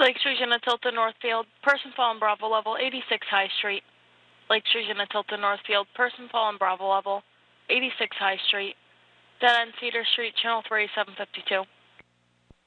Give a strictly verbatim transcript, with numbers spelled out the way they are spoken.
Lake Street, Tilton, Northfield, person fallen Bravo level, eighty-six High Street. Lake Street, Tilton, Northfield, person fallen Bravo level, eighty-six High Street. Dead end Cedar Street, channel three, seven fifty-two.